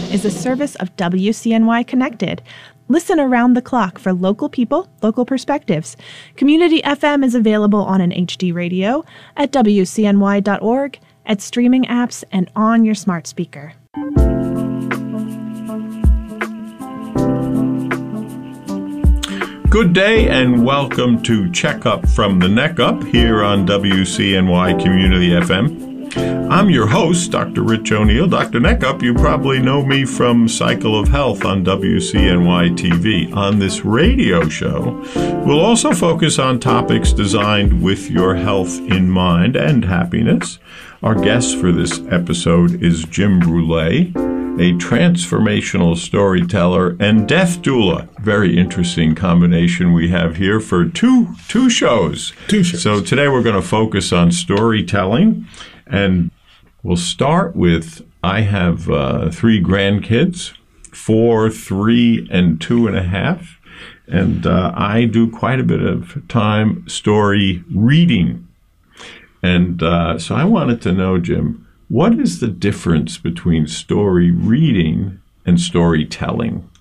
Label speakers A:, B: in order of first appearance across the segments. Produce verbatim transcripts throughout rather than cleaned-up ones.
A: is a service of W C N Y Connected. Listen around the clock for local people, local perspectives. Community F M is available on an H D radio, at W C N Y dot org, at streaming apps, and on your smart speaker.
B: Good day and welcome to Checkup from the Neck Up here on W C N Y Community F M. I'm your host, Doctor Rich O'Neill. Doctor Neckup, you probably know me from Cycle of Health on W C N Y T V. On this radio show, we'll also focus on topics designed with your health in mind and happiness. Our guest for this episode is Jim Brule, a transformational storyteller and death doula. Very interesting combination we have here for two two shows.
C: Two shows.
B: So today we're going to focus on storytelling. And we'll start with, I have uh, three grandkids, four, three, and two and a half. And uh, I do quite a bit of time story reading. And uh, so I wanted to know, Jim, what is the difference between story reading and storytelling?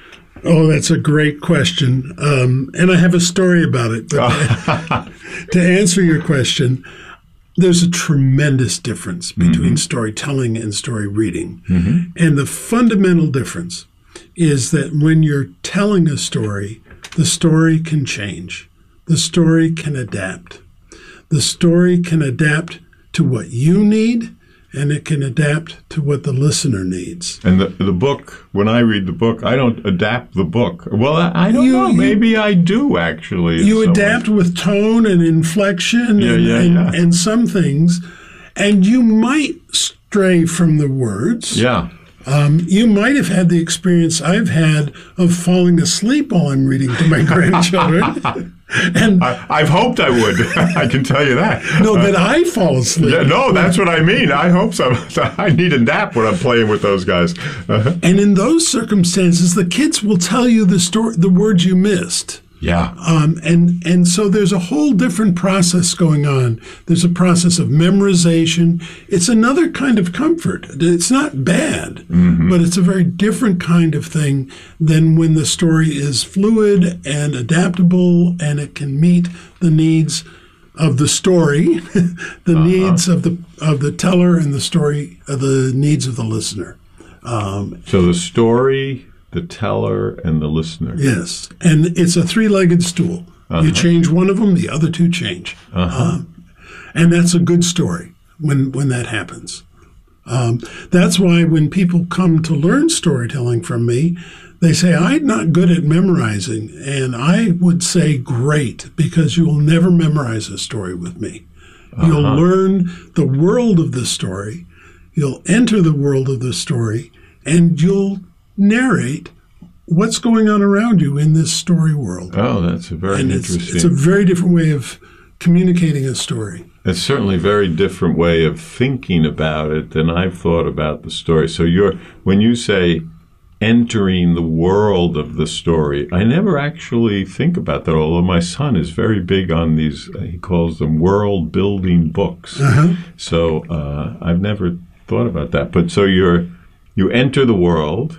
C: Oh, that's a great question. Um, and I have a story about it. But to answer your question, there's a tremendous difference between mm-hmm. storytelling and story reading. Mm-hmm. And the fundamental difference is that when you're telling a story, the story can change. The story can adapt. The story can adapt to what you need, and it can adapt to what the listener needs.
B: And the the book, when I read the book, I don't adapt the book. Well, I, I don't
C: you,
B: know.
C: You,
B: Maybe I do, actually.
C: You adapt with tone and inflection
B: yeah,
C: and,
B: yeah,
C: and,
B: yeah.
C: and some things, and you might stray from the words.
B: Yeah.
C: Um, you might have had the experience I've had of falling asleep while I'm reading to my grandchildren. And
B: I, I've hoped I would. I can tell you that.
C: No, that I fall asleep.
B: Yeah, no, that's what I mean. I hope so. I need a nap when I'm playing with those guys. Uh-huh.
C: And in those circumstances, the kids will tell you the story, the words you missed.
B: Yeah.
C: Um, and, and so there's a whole different process going on. There's a process of memorization. It's another kind of comfort. It's not bad, mm-hmm. but it's a very different kind of thing than when the story is fluid and adaptable and it can meet the needs of the story, the uh-huh. needs of the of the teller, and the story, uh, the needs of the listener. Um,
B: so the story, the teller, and the listener.
C: Yes. And it's a three-legged stool. Uh-huh. You change one of them, the other two change. Uh-huh. Um, and that's a good story when, when that happens. Um, that's why when people come to learn storytelling from me, they say, I'm not good at memorizing. And I would say, great, because you will never memorize a story with me. Uh-huh. You'll learn the world of the story. You'll enter the world of the story, and you'll narrate what's going on around you in this story world.
B: Oh, that's a very
C: and
B: interesting.
C: It's, it's a very different way of communicating a story.
B: It's certainly a very different way of thinking about it than I've thought about the story. So you're when you say entering the world of the story, I never actually think about that, although my son is very big on these, he calls them world-building books. Uh-huh. So uh, I've never thought about that. But so you're you enter the world,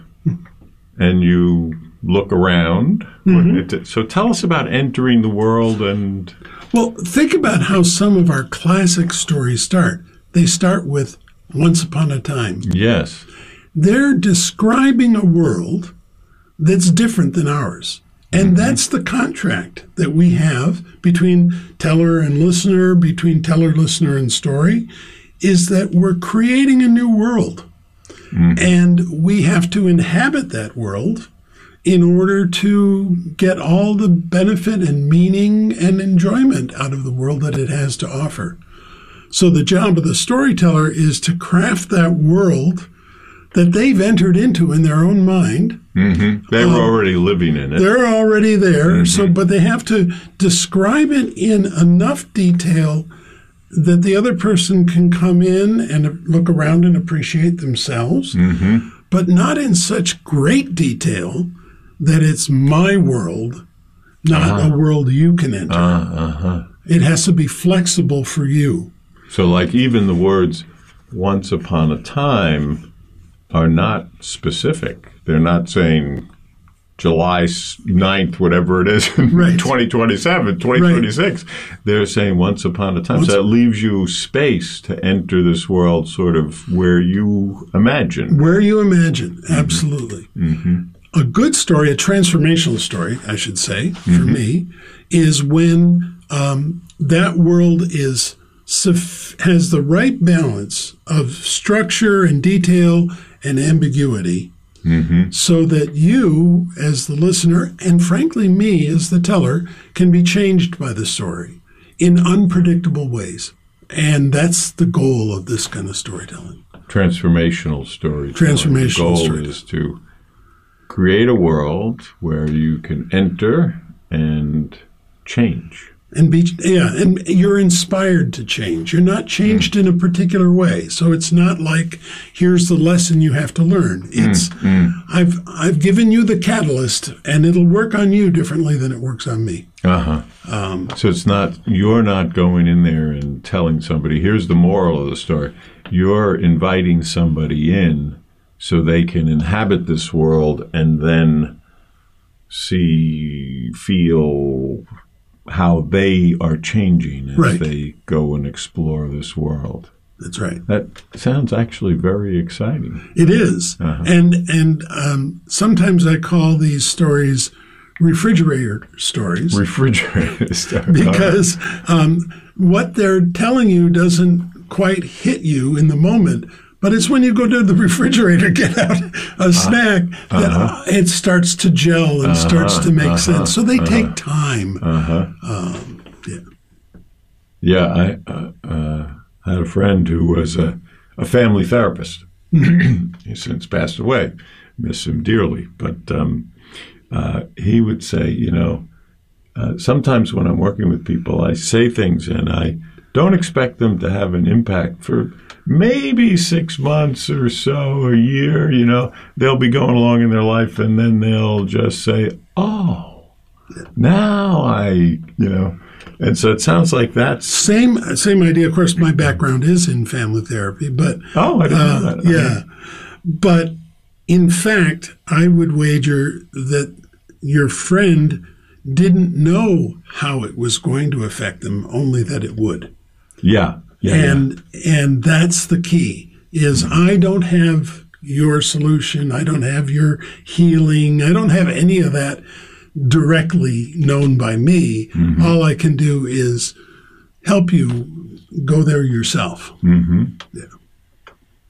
B: and you look around. Mm-hmm. So tell us about entering the world and...
C: Well, think about how some of our classic stories start. They start with Once Upon a Time.
B: Yes.
C: They're describing a world that's different than ours. And mm-hmm. that's the contract that we have between teller and listener, between teller, listener, and story, is that we're creating a new world. Mm-hmm. And we have to inhabit that world in order to get all the benefit and meaning and enjoyment out of the world that it has to offer. So the job of the storyteller is to craft that world that they've entered into in their own mind.
B: Mm-hmm. They were um, already living in it.
C: They're already there. Mm-hmm. So, but they have to describe it in enough detail that the other person can come in and look around and appreciate themselves, mm-hmm. but not in such great detail that it's my world, not uh-huh. a world you can enter.
B: Uh-huh.
C: It has to be flexible for you.
B: So like even the words, once upon a time, are not specific. They're not saying July ninth, whatever it is,
C: right.
B: twenty twenty-seven, twenty twenty-six. Right. They're saying once upon a time. Once so that leaves you space to enter this world sort of where you imagine.
C: Where you imagine, absolutely.
B: Mm-hmm.
C: A good story, a transformational story, I should say, for
B: mm-hmm.
C: me, is when um, that world is has the right balance of structure and detail and ambiguity.
B: Mm-hmm.
C: So that you, as the listener, and frankly me, as the teller, can be changed by the story in unpredictable ways. And that's the goal of this kind of storytelling.
B: Transformational storytelling.
C: Transformational
B: The goal
C: storytelling.
B: is to create a world where you can enter and change.
C: And be, yeah, and you're inspired to change. You're not changed mm. in a particular way. So it's not like, here's the lesson you have to learn. It's,
B: mm. Mm.
C: I've I've given you the catalyst, and it'll work on you differently than it works on me.
B: Uh-huh.
C: Um,
B: so it's not, you're not going in there and telling somebody, here's the moral of the story. You're inviting somebody in so they can inhabit this world and then see, feel how they are changing as
C: right.
B: they go and explore this world.
C: That's right.
B: That sounds actually very exciting.
C: It is.
B: Uh-huh.
C: And and um, sometimes I call these stories refrigerator stories.
B: Refrigerator stories.
C: Because um, what they're telling you doesn't quite hit you in the moment, but it's when you go to the refrigerator, get out a snack, uh, that uh-huh. it starts to gel and uh-huh. starts to make
B: uh-huh.
C: sense. So they
B: uh-huh.
C: take time.
B: Uh-huh.
C: Um, yeah.
B: Yeah, I uh, uh, had a friend who was a, a family therapist. He's since passed away. Miss him dearly. But um, uh, he would say, you know, uh, sometimes when I'm working with people, I say things and I don't expect them to have an impact for maybe six months or so, a year, you know. They'll be going along in their life and then they'll just say, oh, now I, you know. And so it sounds like that's...
C: Same same idea. Of course, my background is in family therapy, but...
B: Oh, I didn't
C: uh,
B: know that.
C: Yeah. But in fact, I would wager that your friend didn't know how it was going to affect them, only that it would.
B: Yeah. Yeah,
C: and
B: yeah.
C: and that's the key, is mm-hmm. I don't have your solution. I don't have your healing. I don't have any of that directly known by me.
B: Mm-hmm.
C: All I can do is help you go there yourself.
B: Mm-hmm.
C: Yeah.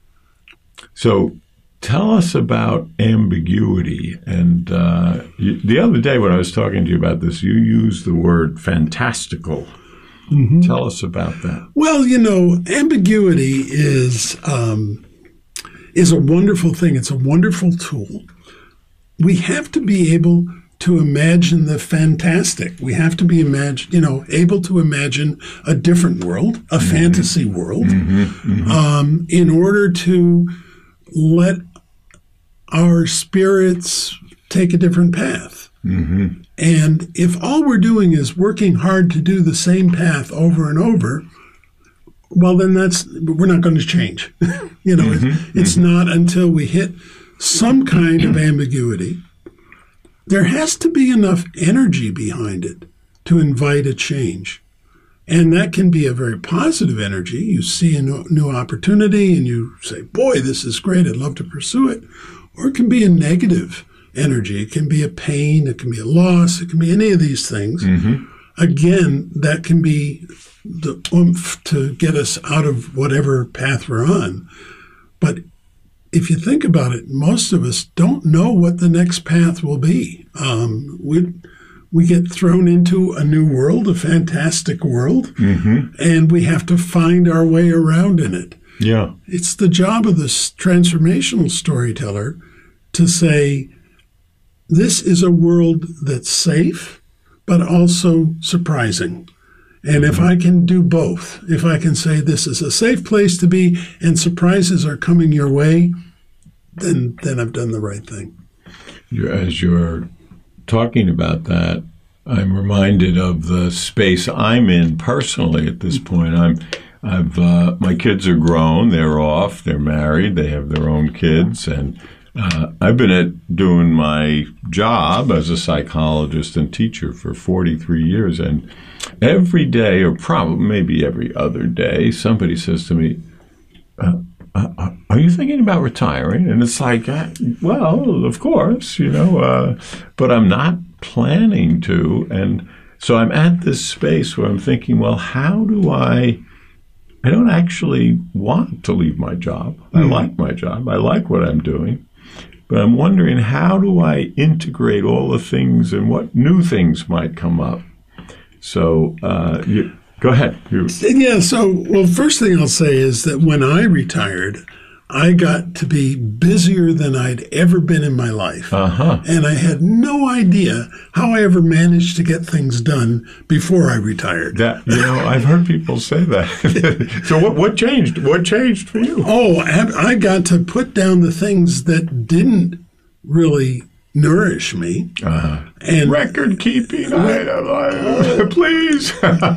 B: So tell us about ambiguity. And uh, you, the other day when I was talking to you about this, you used the word fantastical. Mm-hmm. Tell us about that.
C: Well, you know, ambiguity is um, is a wonderful thing. It's a wonderful tool. We have to be able to imagine the fantastic. We have to be imagine, you know, able to imagine a different world, a mm-hmm. fantasy world,
B: mm-hmm. Mm-hmm.
C: Um, in order to let our spirits take a different path.
B: Mm-hmm.
C: And if all we're doing is working hard to do the same path over and over, well, then that's we're not going to change. you know, mm-hmm. it's, it's mm-hmm. not until we hit some kind of ambiguity. There has to be enough energy behind it to invite a change. And that can be a very positive energy. You see a new opportunity and you say, boy, this is great. I'd love to pursue it. Or it can be a negative energy. It can be a pain. It can be a loss. It can be any of these things.
B: Mm-hmm.
C: Again, that can be the oomph to get us out of whatever path we're on. But if you think about it, most of us don't know what the next path will be. Um, we we get thrown into a new world, a fantastic world,
B: mm-hmm.
C: and we have to find our way around in it.
B: Yeah,
C: it's the job of this transformational storyteller to say, this is a world that's safe, but also surprising. And if I can do both, if I can say this is a safe place to be and surprises are coming your way, then then I've done the right thing.
B: You're, as you're talking about that, I'm reminded of the space I'm in personally at this point. I'm I've uh, my kids are grown. They're off. They're married. They have their own kids, and uh, I've been at doing my job as a psychologist and teacher for forty-three years. And every day, or probably maybe every other day, somebody says to me, Uh, Uh, are you thinking about retiring? And it's like, uh, well, of course, you know, uh, but I'm not planning to. And so I'm at this space where I'm thinking, well, how do I, I don't actually want to leave my job. I mm-hmm. like my job. I like what I'm doing. But I'm wondering, how do I integrate all the things and what new things might come up? So, uh, you, Go ahead. You.
C: Yeah, so, well, first thing I'll say is that when I retired, I got to be busier than I'd ever been in my life.
B: Uh-huh.
C: And I had no idea how I ever managed to get things done before I retired.
B: That, you know, I've heard people say that. So what, what changed? What changed for you?
C: Oh, I got to put down the things that didn't really nourish me.
B: Uh-huh.
C: And
B: record keeping, I, I, please.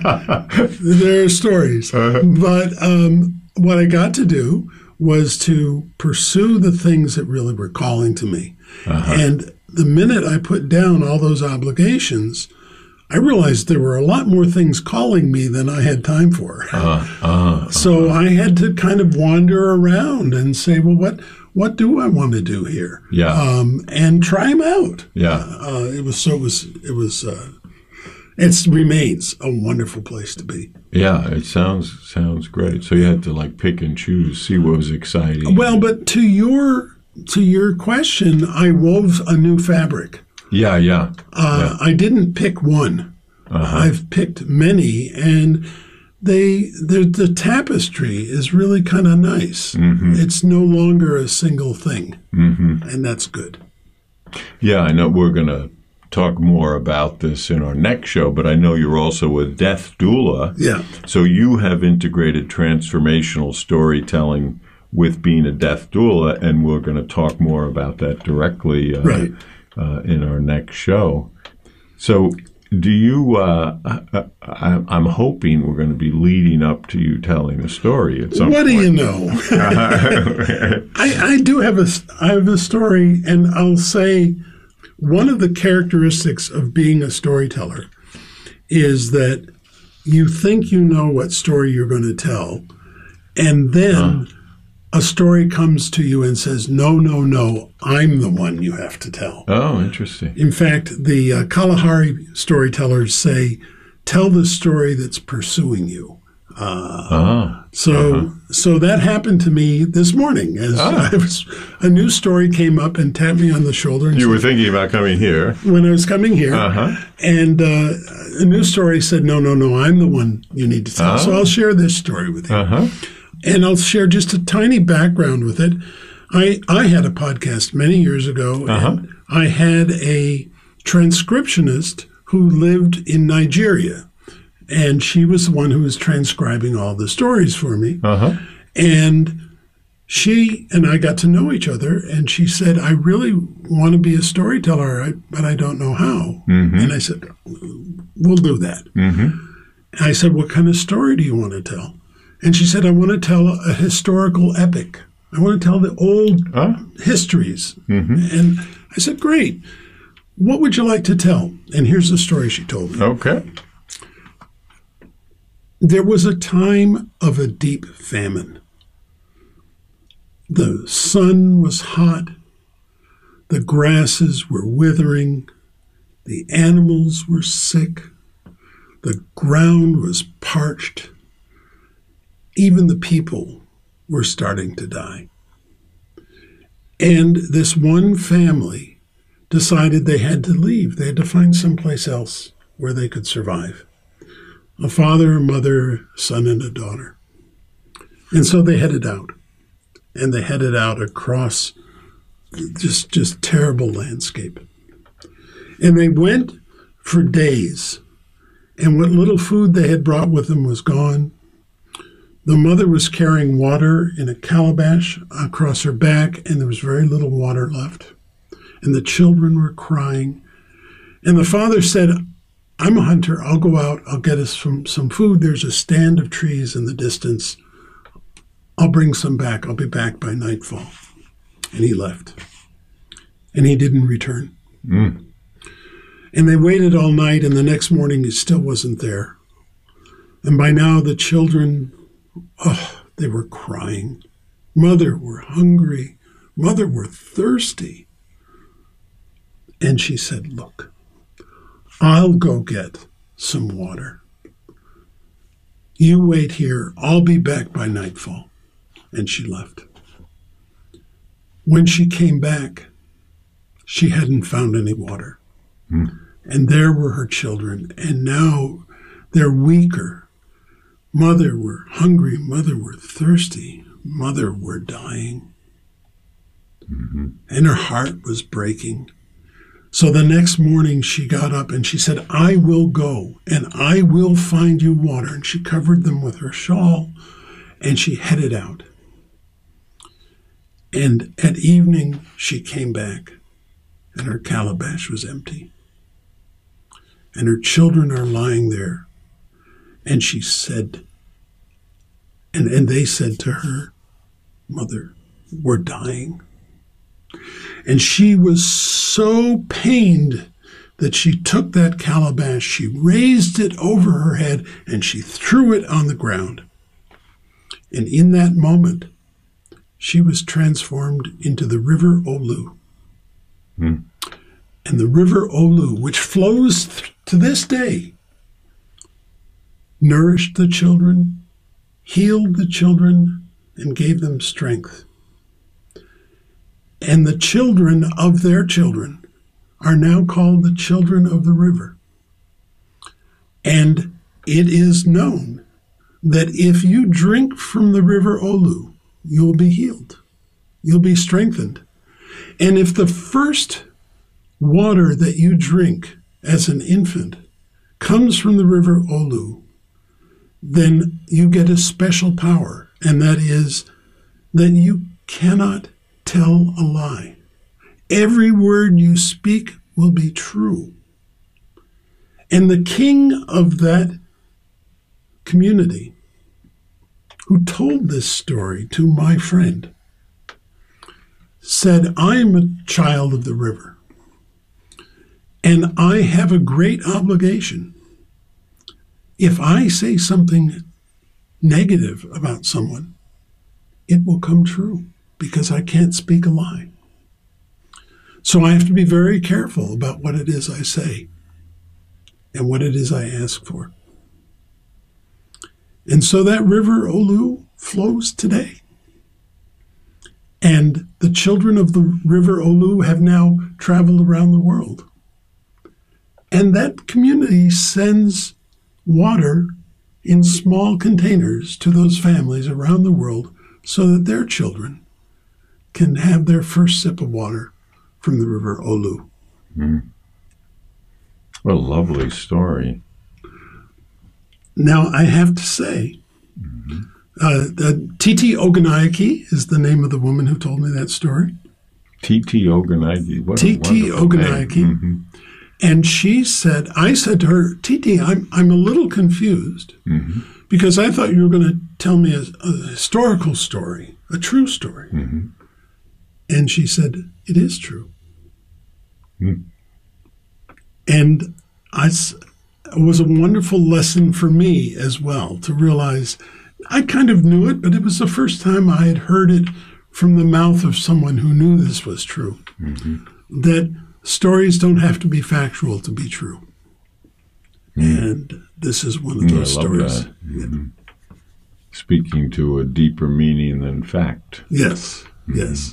C: There are stories. Uh-huh. But um, what I got to do was to pursue the things that really were calling to me. Uh-huh. And the minute I put down all those obligations, I realized there were a lot more things calling me than I had time for.
B: Uh-huh. Uh-huh.
C: So I had to kind of wander around and say, well, what what do I want to do here?
B: Yeah.
C: Um, and try them out.
B: Yeah.
C: Uh, it was so it was it was uh, it remains a wonderful place to be.
B: Yeah, it sounds sounds great. So you had to like pick and choose, see what was exciting.
C: Well, but to your to your question, I wove a new fabric.
B: Yeah, yeah.
C: Uh,
B: yeah.
C: I didn't pick one.
B: Uh-huh.
C: I've picked many, and they the the tapestry is really kind of nice.
B: Mm-hmm.
C: It's no longer a single thing,
B: mm-hmm.
C: and that's good.
B: Yeah, I know we're going to talk more about this in our next show, but I know you're also a death doula.
C: Yeah.
B: So you have integrated transformational storytelling with being a death doula, and we're going to talk more about that directly uh,
C: right.
B: uh, in our next show. So do you, uh, I, I'm hoping we're going to be leading up to you telling a story at some
C: what
B: point.
C: What do you know? I, I do have a, I have a story, and I'll say one of the characteristics of being a storyteller is that you think you know what story you're going to tell, and then huh. a story comes to you and says, no, no, no, I'm the one you have to tell.
B: Oh, interesting.
C: In fact, the uh, Kalahari storytellers say, tell the story that's pursuing you. Uh,
B: uh-huh.
C: So
B: uh-huh.
C: so that happened to me this morning. As
B: ah.
C: I was, a new story came up and tapped me on the shoulder. And
B: you
C: said,
B: were thinking about coming here.
C: When I was coming here.
B: Uh-huh.
C: And uh, a new story said, no, no, no, I'm the one you need to tell. Uh-huh. So I'll share this story with you.
B: Uh-huh.
C: And I'll share just a tiny background with it. I, I had a podcast many years ago,
B: uh-huh.
C: and I had a transcriptionist who lived in Nigeria. And she was the one who was transcribing all the stories for me.
B: Uh-huh.
C: And she and I got to know each other. And she said, I really want to be a storyteller, but I don't know how.
B: Mm-hmm.
C: And I said, we'll do that.
B: Mm-hmm.
C: And I said, what kind of story do you want to tell? And she said, I want to tell a historical epic. I want to tell the old
B: huh?
C: histories.
B: Mm-hmm.
C: And I said, great. What would you like to tell? And here's the story she told me.
B: Okay.
C: There was a time of a deep famine. The sun was hot. The grasses were withering. The animals were sick. The ground was parched. Even the people were starting to die. And this one family decided they had to leave. They had to find someplace else where they could survive. A father, a mother, a son, and a daughter. And so they headed out. And they headed out across just, just terrible landscape. And they went for days. And what little food they had brought with them was gone. The mother was carrying water in a calabash across her back, and there was very little water left. And the children were crying. And the father said, I'm a hunter. I'll go out. I'll get us some, some food. There's a stand of trees in the distance. I'll bring some back. I'll be back by nightfall. And he left. And he didn't return.
B: Mm.
C: And they waited all night, and the next morning he still wasn't there. And by now the children, oh, they were crying. Mother, we're hungry. Mother, we're thirsty. And she said, look, I'll go get some water. You wait here. I'll be back by nightfall. And she left. When she came back, she hadn't found any water.
B: Mm.
C: And there were her children. And now they're weaker. Mother, we're hungry. Mother, we're thirsty. Mother, we're dying.
B: Mm-hmm.
C: And her heart was breaking. So the next morning she got up and she said, I will go and I will find you water. And she covered them with her shawl and she headed out. And at evening she came back and her calabash was empty. And her children are lying there. And she said, and, and they said to her, Mother, we're dying. And she was so pained that she took that calabash, she raised it over her head, and she threw it on the ground. And in that moment, she was transformed into the river Olu.
B: Mm.
C: And the river Olu, which flows th- to this day, nourished the children, healed the children, and gave them strength. And the children of their children are now called the children of the river. And it is known that if you drink from the river Olu, you'll be healed. You'll be strengthened. And if the first water that you drink as an infant comes from the river Olu, then you get a special power, and that is that you cannot tell a lie. Every word you speak will be true. And the king of that community, who told this story to my friend, said, I'm a child of the river, and I have a great obligation. If I say something negative about someone, it will come true, because I can't speak a lie. So I have to be very careful about what it is I say and what it is I ask for. And so that river Olu flows today. And the children of the river Olu have now traveled around the world. And that community sends water in small containers to those families around the world so that their children can have their first sip of water from the river Olu.
B: Mm. What a lovely story.
C: Now, I have to say, mm-hmm. uh, uh, Titi Ogunnaike is the name of the woman who told me that story.
B: Titi Ogunnaike. What
C: Titi Ogunnaike. Mm-hmm. And she said, I said to her, Titi, I'm, I'm a little confused mm-hmm. because I thought you were going to tell me a, a historical story, a true story.
B: Mm-hmm.
C: And she said, it is true.
B: Mm.
C: And I, it was a wonderful lesson for me as well to realize I kind of knew it, but it was the first time I had heard it from the mouth of someone who knew this was true. Mm-hmm. That stories don't have to be factual to be true. Mm. And this is one of those
B: I love
C: stories.
B: That. Mm-hmm. Speaking to a deeper meaning than fact.
C: Yes, mm-hmm. yes.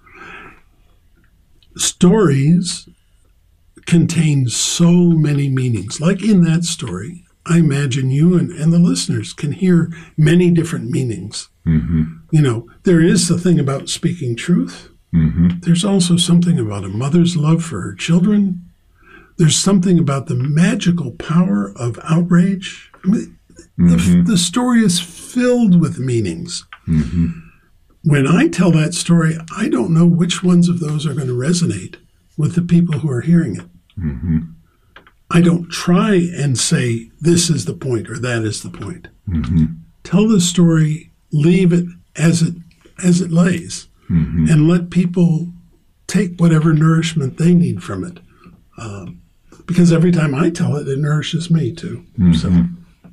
C: Stories contain so many meanings. Like in that story, I imagine you and, and the listeners can hear many different meanings.
B: Mm-hmm.
C: You know, there is the thing about speaking truth.
B: Mm-hmm. There's
C: also something about a mother's love for her children. There's something about the magical power of outrage. I mean, mm-hmm. the, the story is filled with meanings.
B: Mm-hmm.
C: When I tell that story, I don't know which ones of those are going to resonate with the people who are hearing it.
B: Mm-hmm.
C: I don't try and say this is the point or that is the point.
B: Mm-hmm.
C: Tell the story, leave it as it as it lays,
B: mm-hmm.
C: and let people take whatever nourishment they need from it. Um, because every time I tell it, it nourishes me too.
B: Mm-hmm.
C: So.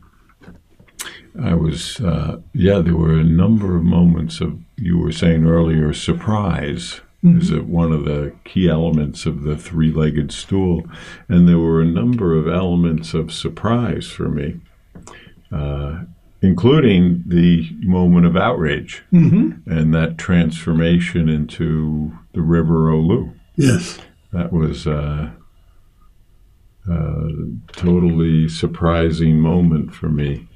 B: I was, uh, yeah, there were a number of moments of, you were saying earlier, surprise mm-hmm. is one of the key elements of the three-legged stool. And there were a number of elements of surprise for me, uh, including the moment of outrage
C: mm-hmm.
B: and that transformation into the River Olu.
C: Yes.
B: That was a uh, uh, totally surprising moment for me.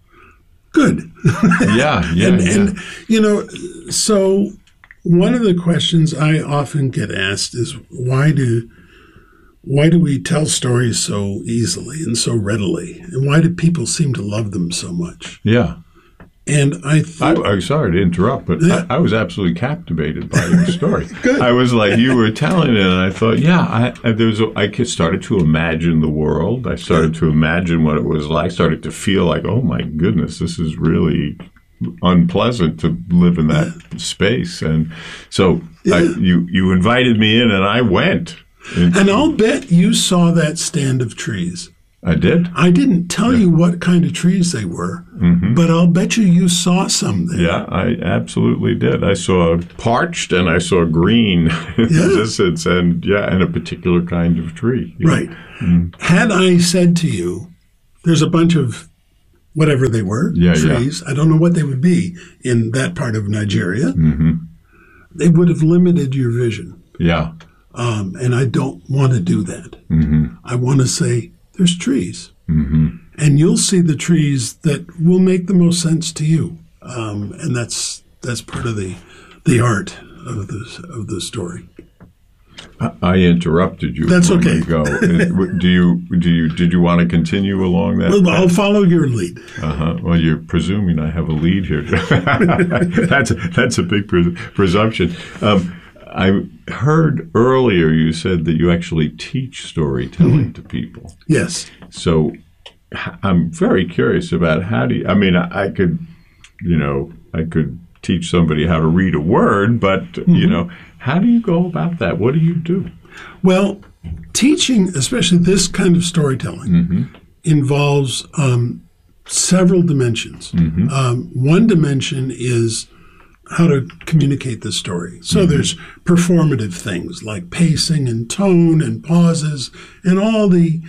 C: Good.
B: Yeah, yeah,
C: and,
B: yeah.
C: And, you know, so one of the questions I often get asked is why do why do we tell stories so easily and so readily? And why do people seem to love them so much?
B: Yeah.
C: And I think...
B: I, I'm sorry to interrupt, but
C: Yeah.
B: I, I was absolutely captivated by your story.
C: Good.
B: I was like, you were telling it, and I thought, yeah, I, I, there was a, I started to imagine the world. I started to imagine what it was like. I started to feel like, oh, my goodness, this is really unpleasant to live in that space. And so
C: Yeah.
B: I, you, you invited me in, and I went. into-
C: And I'll bet you saw that stand of trees.
B: I did.
C: I didn't tell you what kind of trees they were,
B: Mm-hmm.
C: but I'll bet you you saw some there.
B: Yeah, I absolutely did. I saw parched and I saw green in the distance, and yeah, and a particular kind of tree. Yeah.
C: Right. Had I said to you, there's a bunch of whatever they were,
B: Yeah,
C: trees, I don't know what they would be in that part of Nigeria,
B: Mm-hmm.
C: they would have limited your vision.
B: Yeah.
C: Um, and I don't want to do that.
B: Mm-hmm.
C: I want to say, there's trees.
B: Mm-hmm.
C: And you'll see the trees that will make the most sense to you. Um, and that's that's part of the the art of the, of the story.
B: I, I interrupted you.
C: That's
B: a moment
C: okay.
B: ago. do you do you did you want to continue along that?
C: Well, I'll follow your lead.
B: Uh-huh. Well, you're presuming I have a lead here. that's a, that's a big pres- presumption. Um, I heard earlier you said that you actually teach storytelling to people.
C: Yes.
B: So h- I'm very curious about how do you, I mean, I, I could, you know, I could teach somebody how to read a word, but,
C: Mm-hmm.
B: you know, how do you go about that? What do you do?
C: Well, teaching, especially this kind of storytelling,
B: Mm-hmm.
C: involves um, several dimensions.
B: Mm-hmm.
C: Um, one dimension is how to communicate the story. So
B: Mm-hmm.
C: there's performative things like pacing and tone and pauses and all the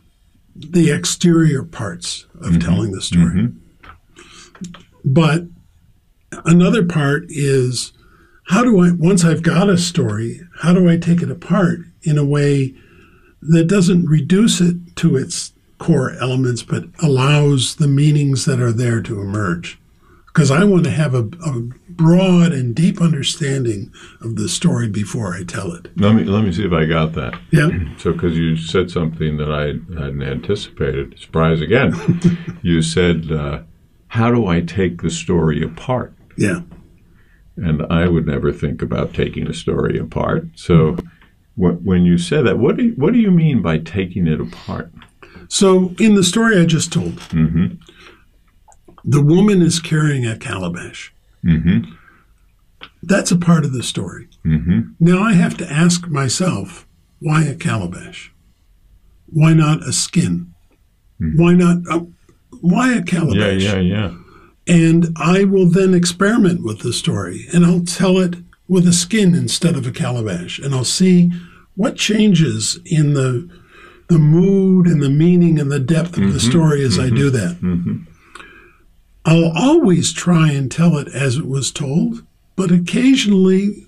C: the exterior parts of
B: Mm-hmm.
C: telling the story.
B: Mm-hmm.
C: But another part is how do I, once I've got a story, how do I take it apart in a way that doesn't reduce it to its core elements, but allows the meanings that are there to emerge? Because I want to have a, a broad and deep understanding of the story before I tell it.
B: Let me let me see if I got that.
C: Yeah.
B: So, because you said something that I hadn't anticipated. Surprise again. You said, uh, how do I take the story apart?
C: Yeah.
B: And I would never think about taking a story apart. So wh- when you said that, what do you, what do you mean by taking it apart?
C: So in the story I just told,
B: Mm-hmm.
C: the woman is carrying a calabash.
B: Mm-hmm.
C: That's a part of the story.
B: Mm-hmm.
C: Now I have to ask myself, why a calabash? Why not a skin? Why not, uh, why a
B: Yeah,
C: calabash?
B: yeah, yeah.
C: And I will then experiment with the story, and I'll tell it with a skin instead of a calabash, and I'll see what changes in the the mood and the meaning and the depth of the story as I do that.
B: Mm-hmm.
C: I'll always try and tell it as it was told, but occasionally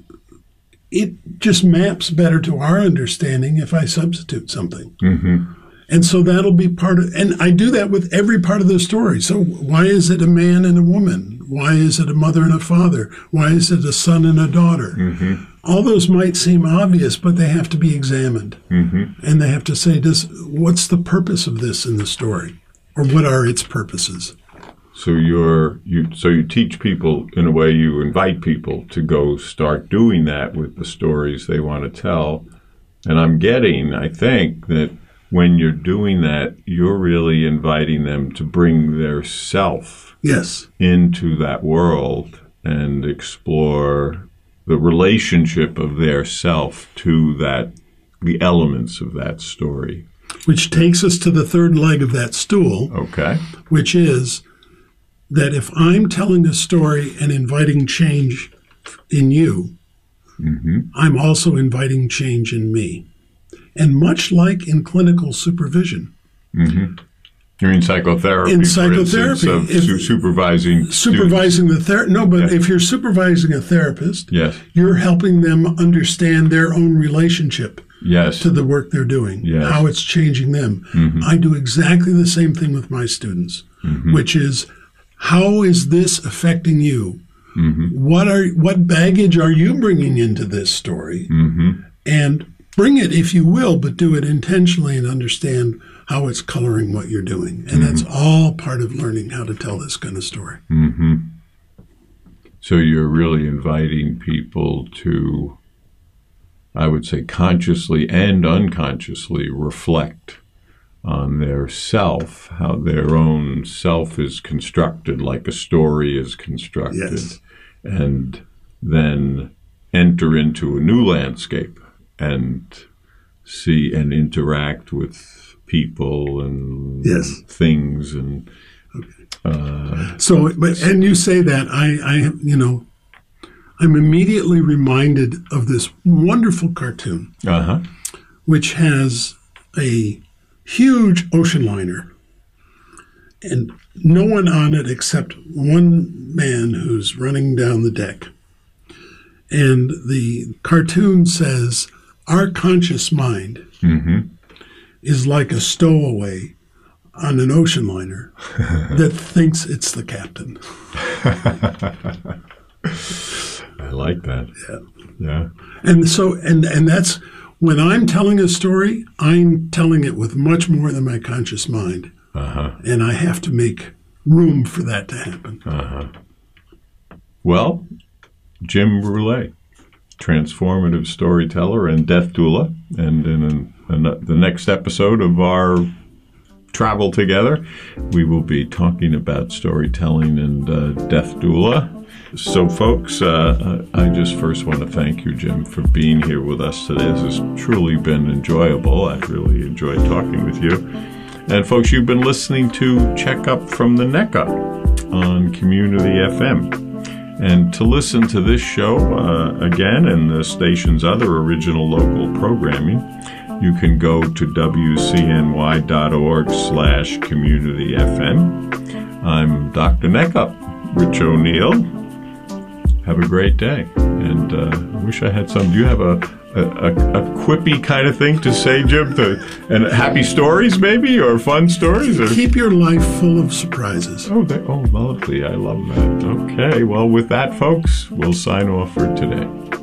C: it just maps better to our understanding if I substitute something.
B: Mm-hmm.
C: And so that'll be part of, and I do that with every part of the story. So why is it a man and a woman? Why is it a mother and a father? Why is it a son and a daughter?
B: Mm-hmm.
C: All those might seem obvious, but they have to be examined.
B: Mm-hmm.
C: And they have to say, does, what's the purpose of this in the story? Or what are its purposes?
B: So you're you so you teach people in a way, you invite people to go start doing that with the stories they want to tell. And I'm getting, I think, that when you're doing that, you're really inviting them to bring their self
C: Yes.
B: into that world and explore the relationship of their self to that, the elements of that story.
C: Which takes us to the third leg of that stool,
B: Okay.
C: which is that if I'm telling a story and inviting change in you,
B: Mm-hmm.
C: I'm also inviting change in me. And much like in clinical supervision,
B: Mm-hmm. You mean psychotherapy?
C: In
B: for instance,
C: psychotherapy,
B: of
C: if-
B: su- supervising
C: supervising the ther no, but
B: Yeah.
C: if you're supervising a therapist,
B: students. Yes.
C: you're helping them understand their own relationship
B: Yes.
C: to the work they're doing,
B: Yes.
C: how it's changing them.
B: Mhm.
C: I do exactly the same thing with my students,
B: Mhm.
C: which is, how is this affecting you?
B: Mhm.
C: What are what baggage are you bringing into this story?
B: Mhm.
C: And bring it if you will, but do it intentionally and understand how it's coloring what you're doing. And that's all part of learning how to tell this kind of story.
B: Mm-hmm. So you're really inviting people to, I would say, consciously and unconsciously reflect on their self, how their own self is constructed, like a story is constructed,
C: Yes.
B: and then enter into a new landscape and see and interact with people and
C: Yes.
B: things and uh,
C: So, but, and you say that, I, I, you know, I'm immediately reminded of this wonderful cartoon,
B: uh-huh.
C: which has a huge ocean liner and no one on it except one man who's running down the deck. And the cartoon says, our conscious mind
B: Mm-hmm.
C: is like a stowaway on an ocean liner that thinks it's the captain.
B: I like that.
C: Yeah.
B: Yeah.
C: And so, and, and that's, when I'm telling a story, I'm telling it with much more than my conscious mind.
B: Uh-huh.
C: And I have to make room for that to happen.
B: Uh-huh. Well, Jim Brule, transformative storyteller and death doula. And in an, an, the next episode of our travel together, we will be talking about storytelling and uh, death doula. So, folks, uh, I just first want to thank you, Jim, for being here with us today. This has truly been enjoyable. I've really enjoyed talking with you. And, folks, you've been listening to Check Up from the Neck Up on Community F M. And to listen to this show uh, again and the station's other original local programming, you can go to W C N Y dot org slash community F M. I'm Doctor Neckup, Rich O'Neill. Have a great day. And uh, I wish I had some. Do you have a, a, a, a quippy kind of thing to say, Jim? To, and happy stories, maybe, or fun stories? Or?
C: Keep your life full of surprises.
B: Oh, they, oh, lovely. I love that. Okay, well, with that, folks, we'll sign off for today.